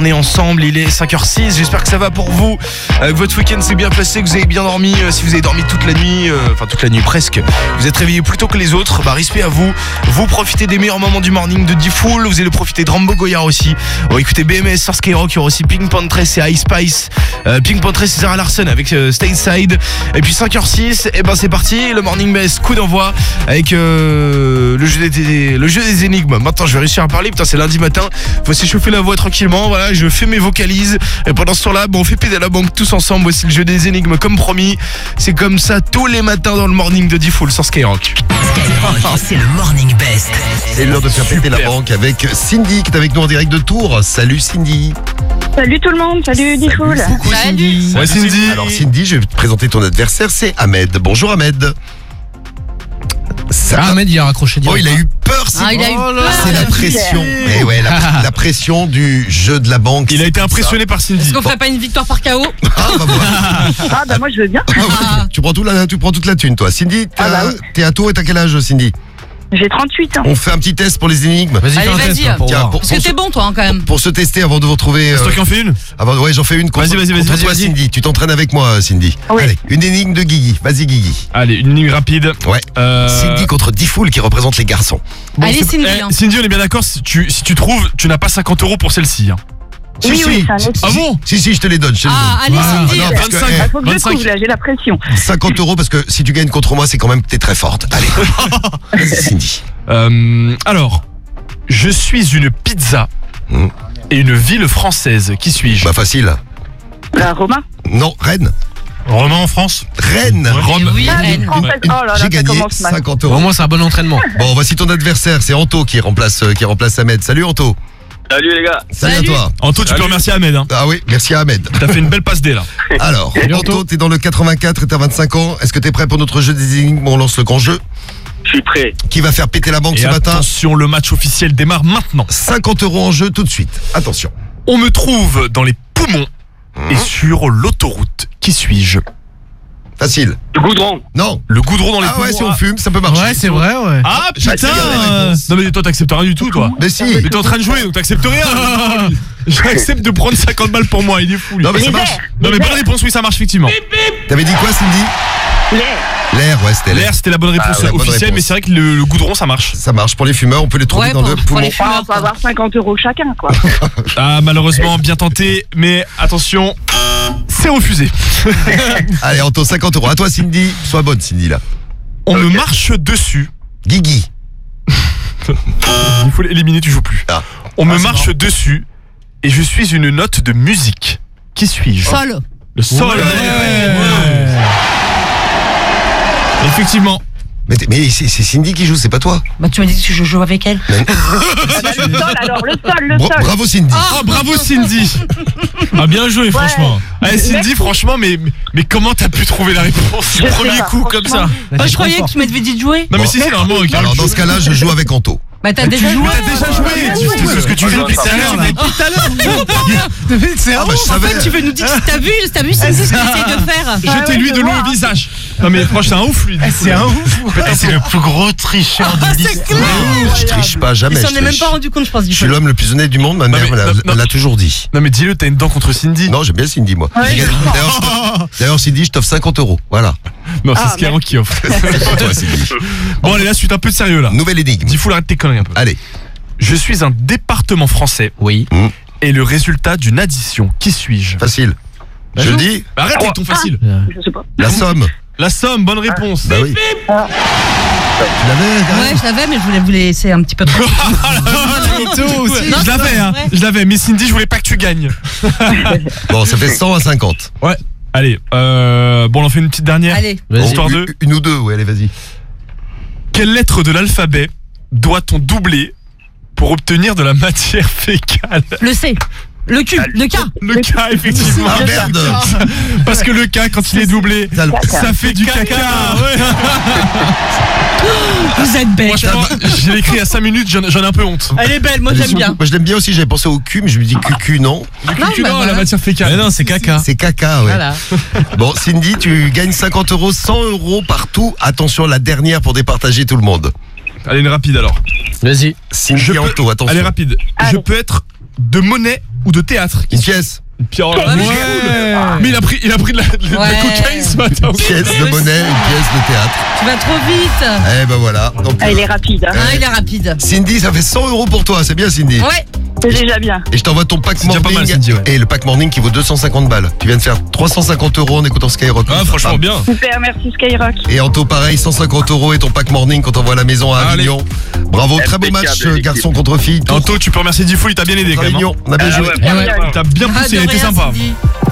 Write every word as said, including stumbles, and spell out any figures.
journée ensemble. Il est cinq heures six, j'espère que ça va pour vous, euh, que votre week-end s'est bien passé, que vous avez bien dormi. euh, Si vous avez dormi toute la nuit, euh, enfin toute la nuit presque, vous êtes réveillé plus tôt que les autres, bah respect à vous. Vous profitez des meilleurs moments du morning de D-Fool. Vous allez profiter de Rambo Goyard aussi. Oh, écoutez B M S sur Skyrock, il y aura aussi Pink Pantress et Ice Spice, euh, Pink Pantress et Sarah Larson avec euh, Stateside. Et puis cinq heures six, et ben c'est parti, le morning best, coup d'envoi avec euh, le, jeu des, le jeu des énigmes. Maintenant je vais réussir à parler, putain c'est lundi matin, faut s'échauffer la voix tranquillement. Voilà, je fais mes vocalises et pendant ce temps-là, bon, on fait péter la banque tous ensemble. Voici le jeu des énigmes comme promis. C'est comme ça tous les matins dans le morning de D-Fool sur Skyrock. Skyrock, c'est le morning best. C'est l'heure de faire péter la banque avec Cindy qui est avec nous en direct de Tours. Salut Cindy. Salut tout le monde, salut D-Fool. Coucou Cindy. Ouais, Cindy. Alors Cindy, je vais te présenter ton adversaire, c'est Ahmed. Bonjour Ahmed. Ça Ah, va? Ahmed, il a raccroché Oh, direct. il a eu peur, Cindy. Ah, il a eu peur. C'est la pression. Et ouais, la, la pression du jeu de la banque. Il a c'est été comme ça. impressionné par Cindy. Est-ce qu'on ferait pas une victoire par K O? Ah, bah, voilà. Ah bah moi je veux bien. Ah, ouais. Tu prends tout la, tu prends toute la thune, toi. Cindy, t'es Ah, bah à- oui. t'es à Tours et t'as quel âge, Cindy? J'ai trente-huit ans. On fait un petit test pour les énigmes. Vas-y, Allez, fais un vas-y. test, hein, pour Tiens, voir. pour, Parce que pour t'es se, bon, toi, hein, quand même. pour se tester avant de vous retrouver. C'est euh, toi qui en fais une. avant, ouais, j'en fais une. contre- Vas-y, vas-y, vas-y, contre toi, vas-y. Cindy. Tu t'entraînes avec moi, Cindy. Oui. Allez, une énigme de Guigui. Vas-y, Guigui. Allez, une ligne rapide. Ouais. Euh... Cindy contre D-Fool qui représente les garçons. Bon, Allez, c'est- Cindy, eh, hein. Cindy, on est bien d'accord, si tu, si tu trouves, tu n'as pas cinquante euros pour celle-ci. Hein. Oui, si, oui, si, c'est un si, autre. Ah si, bon Si, si, je te les donne. Je te les Ah, donne. allez, Cindy. non, parce que, vingt-cinq. eh, Ah, faut que je vingt-cinq. trouve là, j'ai la pression. cinquante euros parce que si tu gagnes contre moi, c'est quand même t'es très forte. Allez, vas-y, Cindy. Euh, alors, je suis une pizza Hmm. et une ville française. Qui suis-je? Bah facile. La Roma. Non, Rennes. Romain en France. Rennes. Rome. Oui, Ah, Rennes. française. Oh là là, J'ai ça gagné commence mal. cinquante Pour euros. moi, c'est un bon entraînement. Bon, voici ton adversaire, c'est Anto qui remplace, euh, qui remplace Ahmed. Salut Anto. Salut les gars. Salut, Salut. à toi. Anto, tu Salut. peux remercier Ahmed. Hein. Ah oui, merci à Ahmed. T'as fait une belle passe D là. Alors, Salut, Anto, Anto. t'es dans le quatre-vingt-quatre et t'as vingt-cinq ans. Est-ce que t'es prêt pour notre jeu des énigmes? On lance le grand jeu. Je suis prêt. Qui va faire péter la banque Et ce matin? attention, le match officiel démarre maintenant. cinquante euros en jeu tout de suite. Attention. On me trouve dans les poumons et Mmh. sur l'autoroute. Qui suis-je? Facile. Du goudron. Non. Le goudron dans les Ah poumons. ouais, si on fume, ça peut marcher. Ouais, c'est vrai, ouais. Ah putain Chacun a la euh, réponse. Non mais toi t'acceptes rien du tout toi. Mais si. Mais t'es en train de jouer donc t'acceptes rien. J'accepte de prendre cinquante balles pour moi, il est fou lui. Non mais ça Les marche. verts. Non mais bonne réponse, oui ça marche effectivement. T'avais dit quoi, Cindy? L'air. L'air, ouais, c'était l'air. L'air c'était la bonne réponse Ah ouais, bonne officielle, réponse. mais c'est vrai que le, le goudron ça marche. Ça marche pour les fumeurs, on peut les trouver Ouais, dans pour- le pour poumon. les Ah, fumeurs, on peut quoi. avoir cinquante euros chacun quoi. Ah malheureusement bien tenté, mais attention, c'est refusé. Allez, Anto, cinquante euros. À toi, Cindy. Sois bonne, Cindy, là. On me marche dessus. Guigui. Il faut l'éliminer, tu joues plus. Ah. On me Ah, c'est marche dessus et je suis une note de musique. Qui suis-je? Sol. Le sol. Ouais. Ouais. Effectivement. Mais, t'es- mais c'est c'est Cindy qui joue, c'est pas toi. Bah, tu m'as dit que je joue avec elle. Ah bah, le sol alors, le sol, le Bra- sol. bravo, Cindy. Ah bravo Cindy. Ah, bien joué, franchement. Allez Cindy, franchement, mais, mais comment t'as pu trouver la réponse Je du sais premier pas, coup comme ça? Bah, je croyais que tu m'avais dit de jouer. Non mais Bon. si, c'est normalement. ok. Alors, dans ce cas-là, je joue avec Anto. Bah, t'as déjà joué. T'as déjà joué. Tu sais ce que tu joues depuis tout à l'heure là. C'est Ah, bah, je En savais. fait, tu veux nous dire que t'as vu, t'as vu, c'est ce que j'essaie de faire. Jetez-lui ouais, de je l'eau vois. au visage. Non mais franchement, c'est un ouf lui. C'est un ouf. C'est le plus gros tricheur de l'histoire. Je triche pas, Il jamais. s'en je est même triche. pas rendu compte, je pense, du Je suis coup. l'homme le plus honnête du monde, ma Non, mère mais- me l'a- non, non. me l'a toujours dit. Non mais dis-le, t'as une dent contre Cindy. Non, j'aime bien Cindy, moi. Ouais, je comprends. D'ailleurs, je te- D'ailleurs, Cindy, je t'offre cinquante euros. Voilà. Non, c'est Ah, Skyrock qui offre. Pour toi, Cindy. Bon allez, là, suite un peu de sérieux là. Nouvelle énigme. Dis fou, arrête tes conneries un peu. Allez. Je suis un département français. Oui. Et le résultat d'une addition. Qui suis-je? Facile. Je le dis, Arrête avec ton facile. Je sais pas. la somme. La somme, bonne réponse. Bah oui. Tu l'avais, quand même Ouais, je l'avais, mais je voulais vous laisser un petit peu de temps. Non, Je l'avais, hein. ouais. Je l'avais, mais Cindy, je voulais pas que tu gagnes. Bon, ça fait cent à cinquante. Ouais. Allez, euh, bon, on en fait une petite dernière. Allez. Vas-y. Histoire Une, de. une ou deux, ouais, allez, vas-y. Quelle lettre de l'alphabet doit-on doubler pour obtenir de la matière fécale? Le C. Le Q. Le K. Le K, effectivement. Ah merde. Parce que le K, quand il est doublé, Ça, le- ça fait du caca. Ouais. Vous êtes bête. Franchement, j'ai écrit à cinq minutes, j'en j'en ai un peu honte. Elle est belle, moi j'aime bien. Moi, je l'aime bien aussi, j'avais pensé au cul, mais je me dis cucu, non. Non, Tu bah non, voilà. la matière fécale. Mais non, c'est caca. C'est caca, ouais. Voilà. Bon, Cindy, tu gagnes cinquante euros, cent euros partout. Attention, la dernière pour départager tout le monde. Allez, une rapide alors. Vas-y. Cindy Je peux- Anto, attention. Allez, rapide. Je Allez. peux être de monnaie ou de théâtre? Une pièce. Une pièce. Ouais, mais c'est Mais il a pris, il a pris de la, de la Ouais. cocaïne ce matin. Une pièce de monnaie, une pièce de théâtre. Tu vas trop vite. Eh ben voilà. Donc, Ah, il est rapide. Hein. Ah, il est rapide. Cindy, ça fait cent euros pour toi, c'est bien Cindy. Ouais. C'est déjà bien. Et je t'envoie ton pack C'est déjà morning. pas mal, Cindy, ouais. Et le pack morning qui vaut deux cent cinquante balles. Tu viens de faire trois cent cinquante euros en écoutant Skyrock. Ah, franchement, bien. Super, merci Skyrock. Et Anto, pareil, cent cinquante euros et ton pack morning quand on voit à la maison à Allez. Avignon. Bravo, très beau Impeccable, match, l'équipe. garçon contre fille. Anto, tu peux remercier Diffoul, il t'a bien aidé quand même. hein. Réunion, on a bien Ah joué. ouais, Eh ouais, il t'a bien Ah, poussé, de il a été rien, sympa. Cindy.